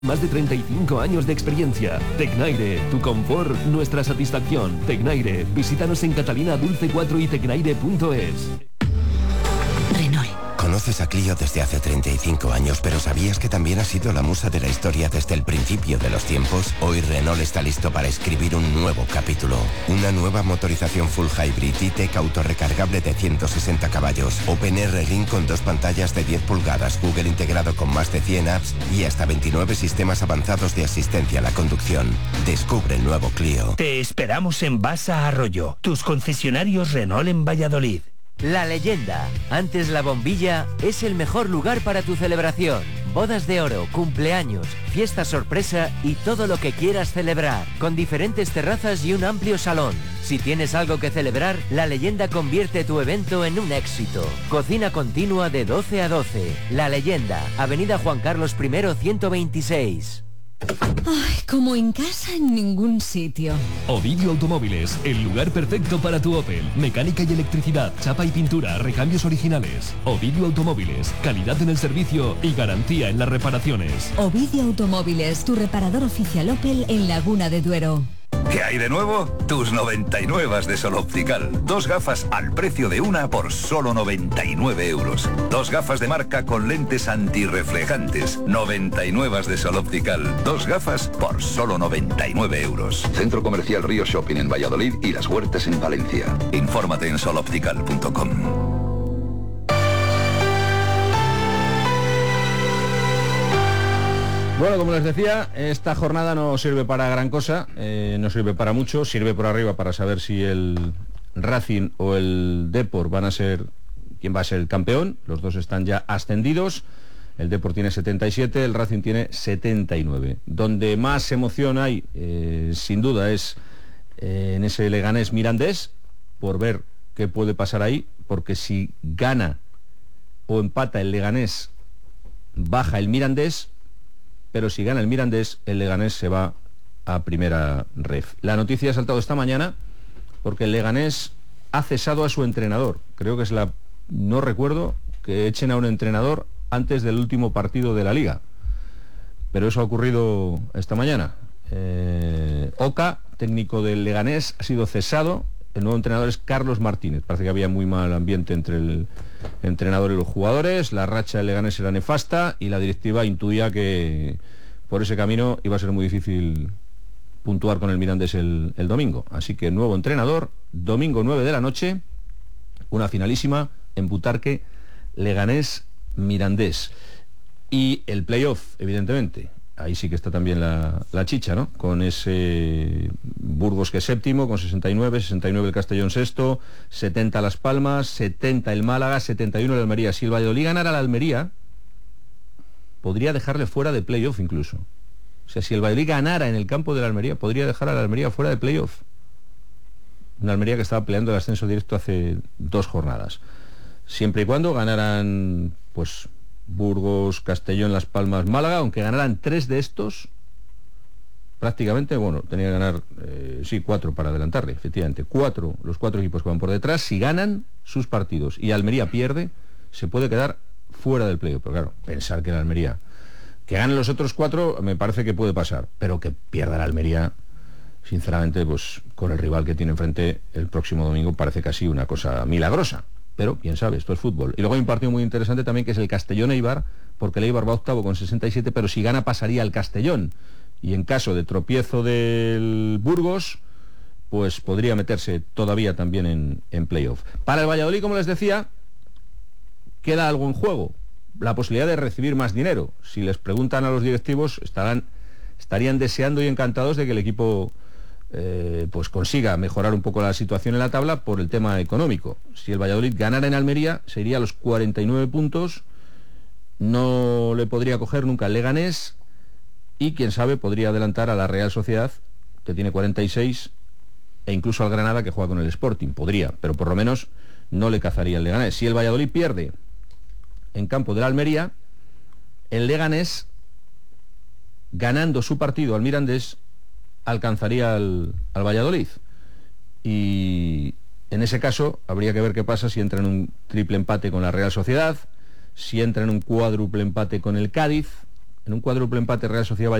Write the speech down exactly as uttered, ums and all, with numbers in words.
Más de treinta y cinco años de experiencia. Tecnaire, tu confort, nuestra satisfacción. Tecnaire, visítanos en Catalina Dulce cuatro y tecnaire punto es. Renault. Conoces a Clio desde hace treinta y cinco años, pero ¿sabías que también ha sido la musa de la historia desde el principio de los tiempos? Hoy Renault está listo para escribir un nuevo capítulo. Una nueva motorización full hybrid E-Tech autorrecargable de ciento sesenta caballos, OpenR Ring con dos pantallas de diez pulgadas, Google integrado con más de cien apps y hasta veintinueve sistemas avanzados de asistencia a la conducción. Descubre el nuevo Clio. Te esperamos en Basa Arroyo, tus concesionarios Renault en Valladolid. La Leyenda. Antes la bombilla es el mejor lugar para tu celebración. Bodas de oro, cumpleaños, fiesta sorpresa y todo lo que quieras celebrar. Con diferentes terrazas y un amplio salón. Si tienes algo que celebrar, La Leyenda convierte tu evento en un éxito. Cocina continua de doce a doce. La Leyenda. Avenida Juan Carlos primero ciento veintiséis. Ay, como en casa en ningún sitio. Ovidio Automóviles, el lugar perfecto para tu Opel. Mecánica y electricidad, chapa y pintura, recambios originales. Ovidio Automóviles, calidad en el servicio y garantía en las reparaciones. Ovidio Automóviles, tu reparador oficial Opel en Laguna de Duero. ¿Qué hay de nuevo? Tus noventa y nueve de Sol Optical. Dos gafas al precio de una por solo noventa y nueve euros. Dos gafas de marca con lentes antirreflejantes. noventa y nueve de Sol Optical. Dos gafas por solo noventa y nueve euros. Centro Comercial Río Shopping en Valladolid y Las Huertas en Valencia. Infórmate en sol optical punto com. Bueno, como les decía, esta jornada no sirve para gran cosa, eh, no sirve para mucho, sirve por arriba para saber si el Racing o el Depor van a ser, quién va a ser el campeón. Los dos están ya ascendidos, el Depor tiene setenta y siete, el Racing tiene setenta y nueve. Donde más emoción hay, eh, sin duda, es eh, en ese Leganés Mirandés, por ver qué puede pasar ahí, porque si gana o empata el Leganés, baja el Mirandés. Pero si gana el Mirandés, el Leganés se va a primera ref. La noticia ha saltado esta mañana porque el Leganés ha cesado a su entrenador. Creo que es la... no recuerdo que echen a un entrenador antes del último partido de la Liga. Pero eso ha ocurrido esta mañana. Eh, Oca, técnico del Leganés, ha sido cesado. El nuevo entrenador es Carlos Martínez. Parece que había muy mal ambiente entre el entrenador y los jugadores. La racha del Leganés era nefasta y la directiva intuía que por ese camino iba a ser muy difícil puntuar con el Mirandés el, el domingo. Así que nuevo entrenador, domingo nueve de la noche, una finalísima en Butarque, Leganés Mirandés. Y el playoff, evidentemente. Ahí sí que está también la, la chicha, ¿no? Con ese Burgos que es séptimo, con sesenta y nueve, sesenta y nueve el Castellón sexto, setenta Las Palmas, setenta el Málaga, setenta y uno el Almería. Si el Valladolid ganara la Almería, podría dejarle fuera de playoff incluso. O sea, si el Valladolid ganara en el campo de la Almería, podría dejar a la Almería fuera de playoff. Una Almería que estaba peleando el ascenso directo hace dos jornadas. Siempre y cuando ganaran, pues... Burgos, Castellón, Las Palmas, Málaga, aunque ganaran tres de estos, prácticamente, bueno, tenía que ganar, eh, sí, cuatro para adelantarle, efectivamente, cuatro, los cuatro equipos que van por detrás, si ganan sus partidos y Almería pierde, se puede quedar fuera del playoff. Pero claro, pensar que la Almería, que ganen los otros cuatro, me parece que puede pasar, pero que pierda la Almería, sinceramente, pues con el rival que tiene enfrente el próximo domingo, parece casi una cosa milagrosa. Pero, quién sabe, esto es fútbol. Y luego hay un partido muy interesante también, que es el Castellón-Eibar, porque el Eibar va octavo con sesenta y siete, pero si gana pasaría al Castellón. Y en caso de tropiezo del Burgos, pues podría meterse todavía también en, en playoff. Para el Valladolid, como les decía, queda algo en juego. La posibilidad de recibir más dinero. Si les preguntan a los directivos, estarán, estarían deseando y encantados de que el equipo... Eh, pues consiga mejorar un poco la situación en la tabla por el tema económico. Si el Valladolid ganara en Almería, se iría a los cuarenta y nueve puntos, no le podría coger nunca el Leganés y quién sabe podría adelantar a la Real Sociedad, que tiene cuarenta y seis, e incluso al Granada, que juega con el Sporting. Podría, pero por lo menos no le cazaría el Leganés. Si el Valladolid pierde en campo de la Almería, el Leganés, ganando su partido al Mirandés, alcanzaría al, al Valladolid. Y en ese caso habría que ver qué pasa si entra en un triple empate con la Real Sociedad, si entra en un cuádruple empate con el Cádiz, en un cuádruple empate Real Sociedad